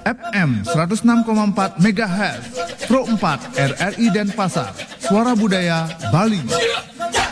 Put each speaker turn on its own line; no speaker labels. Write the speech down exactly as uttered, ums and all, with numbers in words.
F M seratus enam koma empat megahertz, Pro empat R R I Denpasar, Suara Budaya Bali.